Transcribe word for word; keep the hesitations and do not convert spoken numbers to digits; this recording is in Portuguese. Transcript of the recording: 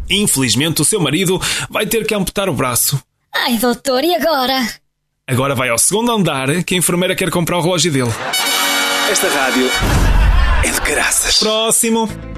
Infelizmente, o seu marido vai ter que amputar o braço. Ai, doutor, e agora? Agora vai ao segundo andar que a enfermeira quer comprar o relógio dele. Esta rádio é de caraças. Próximo.